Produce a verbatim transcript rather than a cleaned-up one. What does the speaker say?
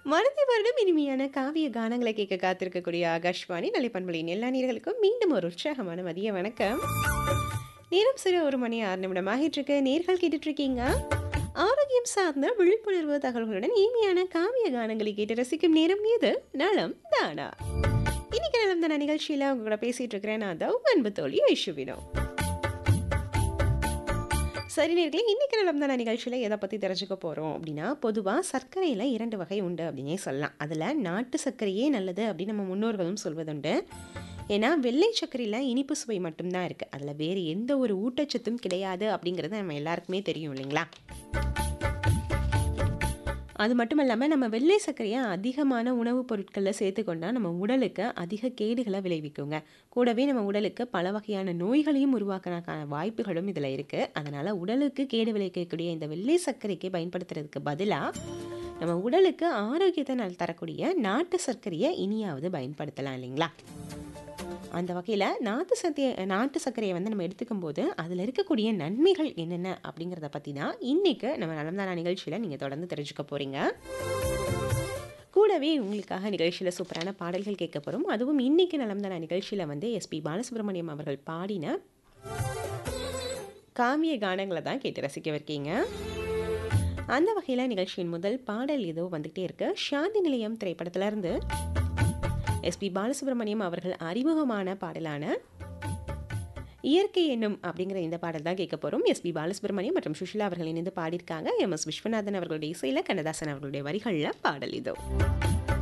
மனதை வருடம் இனிமையான காவிய கானங்களை கேட்க காத்திருக்கக்கூடிய ஆகாஷ்வாணி நலைப்பண்பலின் எல்லா நேர்களுக்கும் மீண்டும் ஒரு உற்சாகமான மதிய வணக்கம். நேரம் சிறு ஒரு மணி ஆறு நிமிடம் ஆகிட்டு இருக்கு. நேர்கள் கேட்டுட்டு இருக்கீங்க ஆரோக்கியம் சார்ந்த விழிப்புணர்வு தகவல்களுடன் இனிமையான காவிய கானங்களை கேட்டு ரசிக்கும் நேரம் இது நலம் தானா. இன்னைக்கு நலம் தானா நிகழ்ச்சியில உங்க கூட பேசிட்டு இருக்கிறேன். நான் தான் உங்க அன்பு தோழி ஐஷுவினோ. சரி நேர்களே, இன்னைக்கு நலம் தானா நிகழ்ச்சியில் எதை பற்றி தெரிஞ்சுக்க போகிறோம் அப்படின்னா, பொதுவாக சர்க்கரையில் இரண்டு வகை உண்டு அப்படின்னே சொல்லலாம். அதில் நாட்டு சர்க்கரையே நல்லது அப்படின்னு நம்ம முன்னோர்களும் சொல்வதுண்டு. ஏன்னா வெள்ளை சர்க்கரையில் இனிப்பு சுவை மட்டும்தான் இருக்குது, அதில் வேறு எந்த ஒரு ஊட்டச்சத்தும் கிடையாது அப்படிங்கிறது நம்ம எல்லாருக்குமே தெரியும் இல்லைங்களா. அது மட்டும் இல்லாமல் நம்ம வெள்ளை சர்க்கரையை அதிகமான உணவுப் பொருட்களில் சேர்த்துக்கொண்டா நம்ம உடலுக்கு அதிக கேடுகளை விளைவிக்குங்க. கூடவே நம்ம உடலுக்கு பல வகையான நோய்களையும் உருவாக்குறதுக்கான வாய்ப்புகளும் இதில் இருக்குது. அதனால் உடலுக்கு கேடு விளைவிக்கக்கூடிய இந்த வெள்ளை சர்க்கரைக்கு பயன்படுத்துறதுக்கு பதிலாக நம்ம உடலுக்கு ஆரோக்கியத்தை நல் தரக்கூடிய நாட்டு சர்க்கரையை இனியாவது பயன்படுத்தலாம் இல்லைங்களா. அந்த வகையில் நாட்டு சர்க்கரை நாட்டு சர்க்கரையை வந்து நம்ம எடுத்துக்கும் போது அதில் இருக்கக்கூடிய நன்மைகள் என்னென்ன அப்படிங்கிறத பற்றி தான் இன்றைக்கு நம்ம நலம்தானா நிகழ்ச்சியில் நீங்கள் தொடர்ந்து தெரிஞ்சுக்க போகிறீங்க. கூடவே உங்களுக்காக நிகழ்ச்சியில் சூப்பரான பாடல்கள் கேட்க போகிறோம். அதுவும் இன்றைக்கி நலம்தானா நிகழ்ச்சியில் வந்து எஸ்பி பாலசுப்ரமணியம் அவர்கள் பாடின காவிய கானங்களை தான் கேட்டு ரசிக்க வைக்கீங்க. அந்த வகையில் நிகழ்ச்சியின் முதல் பாடல் ஏதோ வந்துகிட்டே இருக்கு. சாந்தி நிலையம் திரைப்படத்திலிருந்து எஸ்பி பாலசுப்ரமணியம் அவர்கள் அறிமுகமான பாடலான இயற்கை என்னும் அப்படிங்கிற இந்த பாடல் தான் கேட்க போகிறோம். எஸ்பி பாலசுப்ரமணியம் மற்றும் சுஷிலா அவர்கள் இணைந்து பாடியிருக்காங்க. எம் எஸ் விஸ்வநாதன் அவர்களுடைய இசையில் கண்ணதாசன் அவர்களுடைய வரிகளில் பாடல் இதோ.